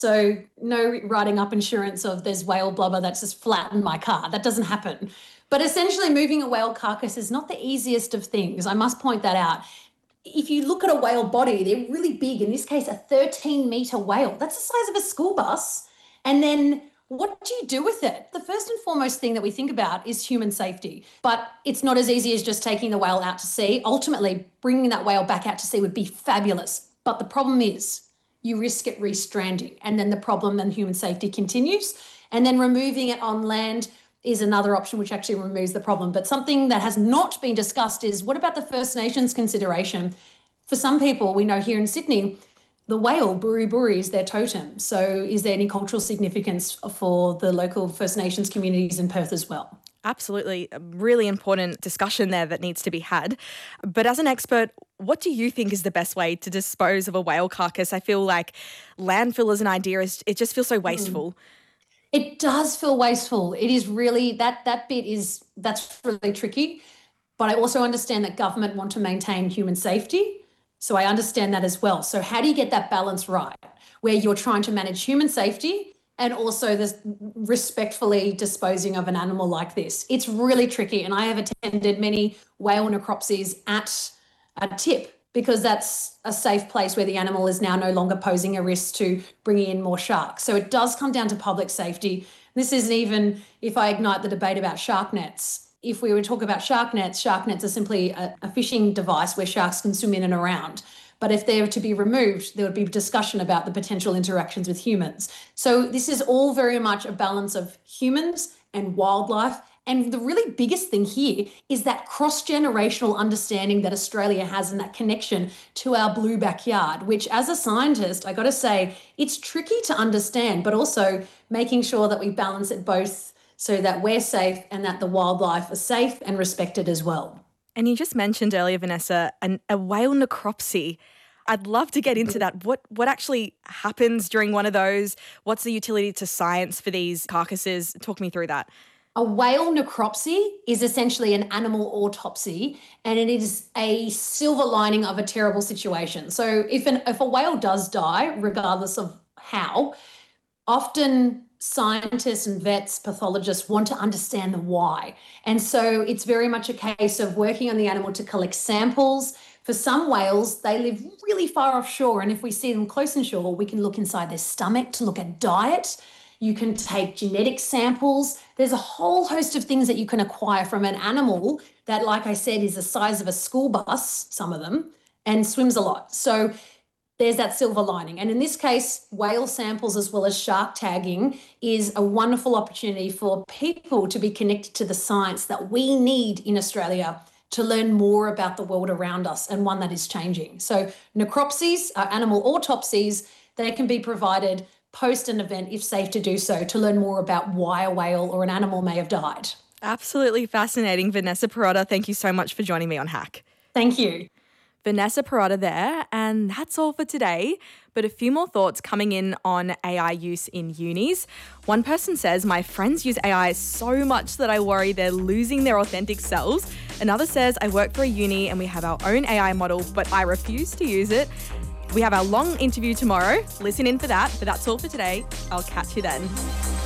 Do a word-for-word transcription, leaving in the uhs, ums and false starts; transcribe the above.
So no writing up insurance of there's whale blubber that's just flattened my car. That doesn't happen. But essentially moving a whale carcass is not the easiest of things. I must point that out. If you look at a whale body, they're really big. In this case, a thirteen metre whale. That's the size of a school bus. And then what do you do with it? The first and foremost thing that we think about is human safety. But it's not as easy as just taking the whale out to sea. Ultimately, bringing that whale back out to sea would be fabulous. But the problem is you risk it restranding. And then the problem and human safety continues. And then removing it on land is another option, which actually removes the problem. But something that has not been discussed is, what about the First Nations consideration? For some people, we know here in Sydney, the whale, Buri Buri, is their totem. So is there any cultural significance for the local First Nations communities in Perth as well? Absolutely. A really important discussion there that needs to be had. But as an expert, what do you think is the best way to dispose of a whale carcass? I feel like landfill as an idea, is it just feels so wasteful. Mm. It does feel wasteful. It is really, that that bit is, that's really tricky. But I also understand that government want to maintain human safety. So I understand that as well. So how do you get that balance right, where you're trying to manage human safety and also this respectfully disposing of an animal like this? It's really tricky. And I have attended many whale necropsies at a tip, because that's a safe place where the animal is now no longer posing a risk to bringing in more sharks. So it does come down to public safety. This isn't even if I ignite the debate about shark nets. If we were to talk about shark nets, shark nets are simply a, a fishing device where sharks can swim in and around. But if they were to be removed, there would be discussion about the potential interactions with humans. So this is all very much a balance of humans and wildlife. And the really biggest thing here is that cross-generational understanding that Australia has and that connection to our blue backyard, which as a scientist, I got to say, it's tricky to understand, but also making sure that we balance it both so that we're safe and that the wildlife are safe and respected as well. And you just mentioned earlier, Vanessa, an, a whale necropsy. I'd love to get into that. What what actually happens during one of those? What's the utility to science for these carcasses? Talk me through that. A whale necropsy is essentially an animal autopsy, and it is a silver lining of a terrible situation. So if an if a whale does die, regardless of how, often scientists and vets, pathologists want to understand the why. And so it's very much a case of working on the animal to collect samples. For some whales, they live really far offshore, and if we see them close inshore, we can look inside their stomach to look at diet. You can take genetic samples. There's a whole host of things that you can acquire from an animal that, like I said, is the size of a school bus, some of them, and swims a lot. So there's that silver lining. And in this case, whale samples as well as shark tagging is a wonderful opportunity for people to be connected to the science that we need in Australia to learn more about the world around us, and one that is changing. So necropsies, uh, animal autopsies, they can be provided post an event if safe to do so, to learn more about why a whale or an animal may have died. Absolutely fascinating. Vanessa Pirotta, thank you so much for joining me on Hack. Thank you. Vanessa Pirotta there, and that's all for today. But a few more thoughts coming in on A I use in unis. One person says, my friends use A I so much that I worry they're losing their authentic selves. Another says, I work for a uni and we have our own A I model, but I refuse to use it. We have our long interview tomorrow. Listen in for that, but that's all for today. I'll catch you then.